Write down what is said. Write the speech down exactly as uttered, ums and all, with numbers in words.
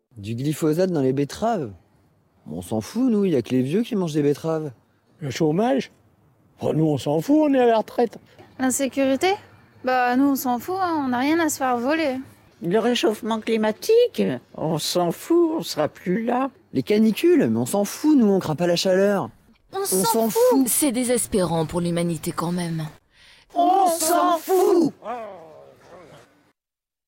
Du glyphosate dans les betteraves? On s'en fout, nous, il y a que les vieux qui mangent des betteraves. Le chômage? Oh, nous, on s'en fout, on est à la retraite. L'insécurité? Bah, nous, on s'en fout, hein, on n'a rien à se faire voler. Le réchauffement climatique? On s'en fout, on sera plus là. Les canicules? Mais on s'en fout, nous, on craint pas la chaleur. On, s'en fout. C'est désespérant pour l'humanité quand même. On s'en fout.